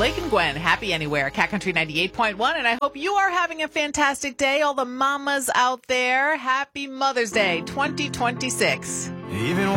Blake and Gwen, Happy Anywhere, Cat Country 98.1. And I hope you are having a fantastic day. All the mamas out there, happy Mother's Day 2026. Even